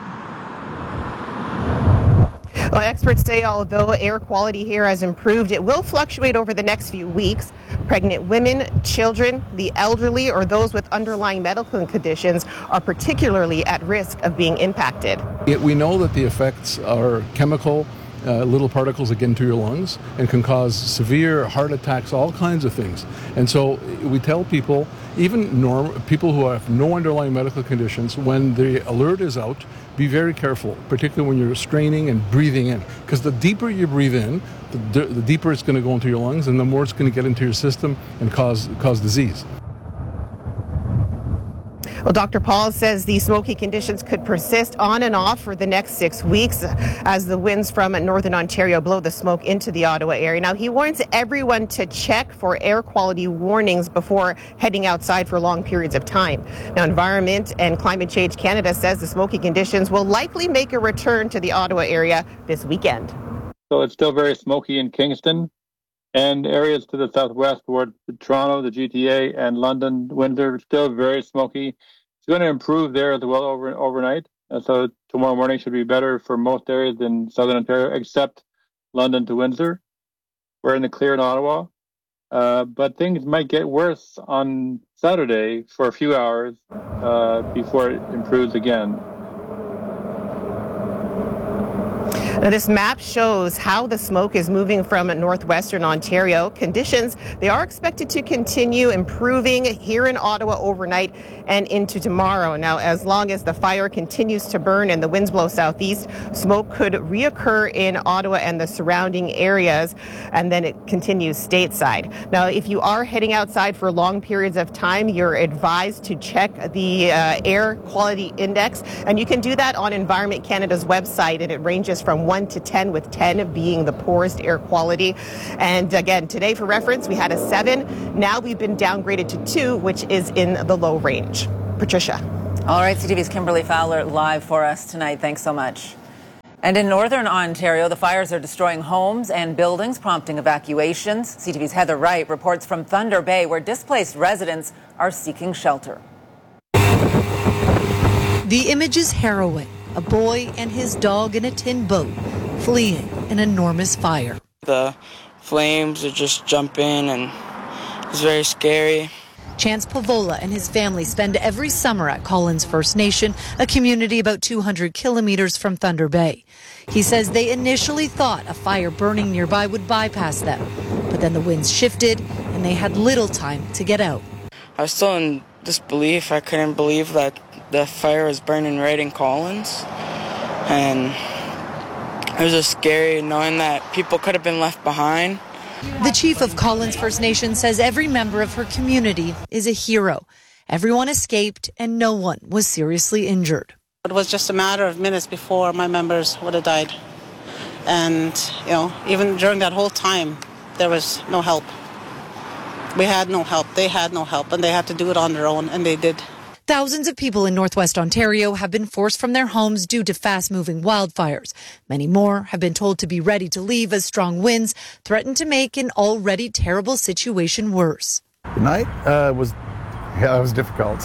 Well, experts say although air quality here has improved, it will fluctuate over the next few weeks. Pregnant women, children, the elderly, or those with underlying medical conditions are particularly at risk of being impacted. It, we know that the effects are chemical, uh, little particles that get into your lungs and can cause severe heart attacks, all kinds of things. And so we tell people, even norm, people who have no underlying medical conditions, when the alert is out, be very careful, particularly when you're straining and breathing in. Because the deeper you breathe in, the, the deeper it's going to go into your lungs, and the more it's going to get into your system and cause cause disease. Well, Doctor Paul says the smoky conditions could persist on and off for the next six weeks as the winds from northern Ontario blow the smoke into the Ottawa area. Now, he warns everyone to check for air quality warnings before heading outside for long periods of time. Now, Environment and Climate Change Canada says the smoky conditions will likely make a return to the Ottawa area this weekend. So it's still very smoky in Kingston and areas to the southwest toward Toronto, the G T A, and London, Windsor, still very smoky. It's going to improve there as well over overnight. Uh, so tomorrow morning should be better for most areas in southern Ontario, except London to Windsor. We're in the clear in Ottawa. Uh, but things might get worse on Saturday for a few hours uh, before it improves again. Now, this map shows how the smoke is moving from northwestern Ontario. Conditions, they are expected to continue improving here in Ottawa overnight and into tomorrow. Now, as long as the fire continues to burn and the winds blow southeast, smoke could reoccur in Ottawa and the surrounding areas, and then it continues stateside. Now, if you are heading outside for long periods of time, you're advised to check the uh, air quality index, and you can do that on Environment Canada's website, and it ranges from one to ten, with ten being the poorest air quality. And again, today for reference, we had a seven. Now we've been downgraded to two, which is in the low range. Patricia. All right, C T V's Kimberly Fowler live for us tonight. Thanks so much. And in northern Ontario, the fires are destroying homes and buildings, prompting evacuations. C T V's Heather Wright reports from Thunder Bay, where displaced residents are seeking shelter. The image is harrowing. A boy and his dog in a tin boat fleeing an enormous fire. The flames are just jumping and it's very scary. Chance Pavola and his family spend every summer at Collins First Nation, a community about two hundred kilometers from Thunder Bay. He says they initially thought a fire burning nearby would bypass them, but then the winds shifted and they had little time to get out. I was still in disbelief. I couldn't believe that the fire was burning right in Collins, and it was just scary knowing that people could have been left behind. The chief of Collins First Nation says every member of her community is a hero. Everyone escaped and no one was seriously injured. It was just a matter of minutes before my members would have died. And, you know, even during that whole time, there was no help. We had no help. They had no help, and they had to do it on their own, and they did. Thousands of people in northwest Ontario have been forced from their homes due to fast-moving wildfires. Many more have been told to be ready to leave as strong winds threaten to make an already terrible situation worse. The night uh, was, yeah, it was difficult.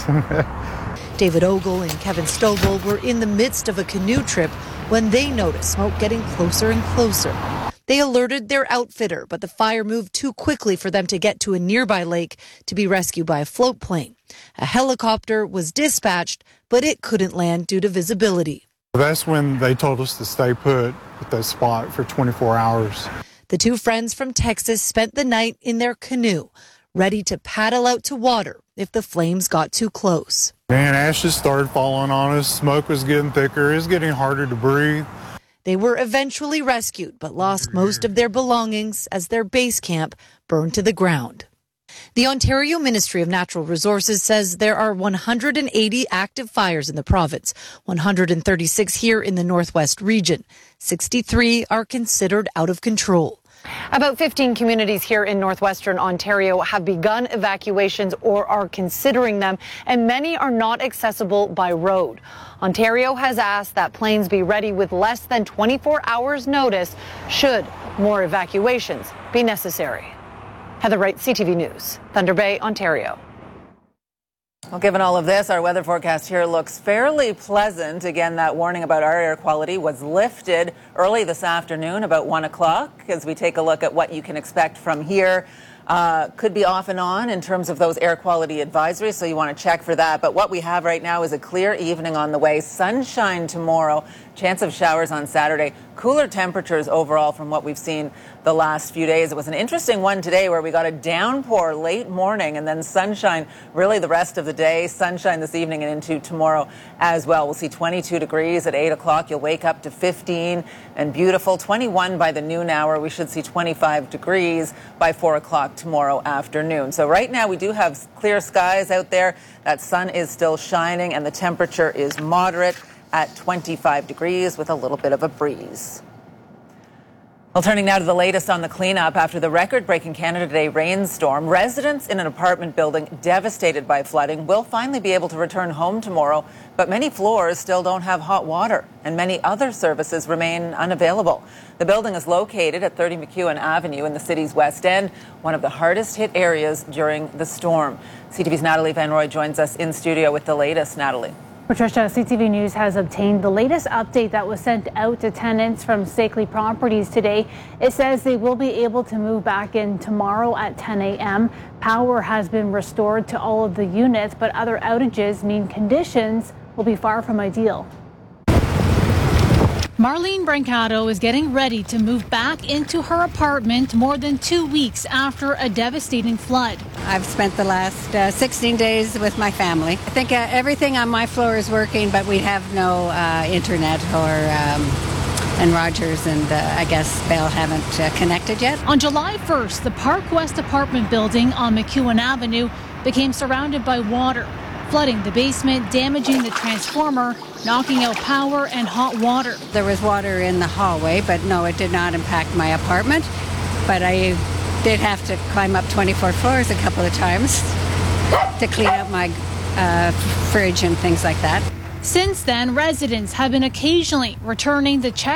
David Ogle and Kevin Stovall were in the midst of a canoe trip when they noticed smoke getting closer and closer. They alerted their outfitter, but the fire moved too quickly for them to get to a nearby lake to be rescued by a float plane. A helicopter was dispatched, but it couldn't land due to visibility. That's when they told us to stay put at that spot for twenty-four hours. The two friends from Texas spent the night in their canoe, ready to paddle out to water if the flames got too close. Man, ashes started falling on us. Smoke was getting thicker. It was getting harder to breathe. They were eventually rescued, but lost most of their belongings as their base camp burned to the ground. The Ontario Ministry of Natural Resources says there are one hundred eighty active fires in the province, one hundred thirty-six here in the Northwest region. sixty-three are considered out of control. About fifteen communities here in northwestern Ontario have begun evacuations or are considering them, and many are not accessible by road. Ontario has asked that planes be ready with less than twenty-four hours notice should more evacuations be necessary. Heather Wright, C T V News, Thunder Bay, Ontario. Well, given all of this, our weather forecast here looks fairly pleasant. Again, that warning about our air quality was lifted early this afternoon, about one o'clock, as we take a look at what you can expect from here. Uh, could be off and on in terms of those air quality advisories, so you want to check for that. But what we have right now is a clear evening on the way. Sunshine tomorrow, chance of showers on Saturday. Cooler temperatures overall from what we've seen the last few days. It was an interesting one today where we got a downpour late morning and then sunshine really the rest of the day. Sunshine this evening and into tomorrow as well. We'll see twenty-two degrees at eight o'clock. You'll wake up to fifteen and beautiful. twenty-one by the noon hour. We should see twenty-five degrees by four o'clock tomorrow afternoon. So right now we do have clear skies out there. That sun is still shining and the temperature is moderate at twenty-five degrees with a little bit of a breeze. Well, turning now to the latest on the cleanup after the record-breaking Canada Day rainstorm, residents in an apartment building devastated by flooding will finally be able to return home tomorrow, but many floors still don't have hot water and many other services remain unavailable. The building is located at thirty McEwen Avenue in the city's West End, one of the hardest hit areas during the storm. C T V's Natalie Van Roy joins us in studio with the latest. Natalie. Patricia, C T V News has obtained the latest update that was sent out to tenants from Stakely Properties today. It says they will be able to move back in tomorrow at ten a m Power has been restored to all of the units, but other outages mean conditions will be far from ideal. Marlene Brancato is getting ready to move back into her apartment more than two weeks after a devastating flood. I've spent the last uh, sixteen days with my family. I think uh, everything on my floor is working, but we have no uh, internet or um, and Rogers and uh, I guess Bell haven't uh, connected yet. On July first, the Park West apartment building on McEwen Avenue became surrounded by water, flooding the basement, damaging the transformer, knocking out power and hot water. There was water in the hallway, but no, it did not impact my apartment. But I did have to climb up twenty-four floors a couple of times to clean out my uh, fridge and things like that. Since then, residents have been occasionally returning the check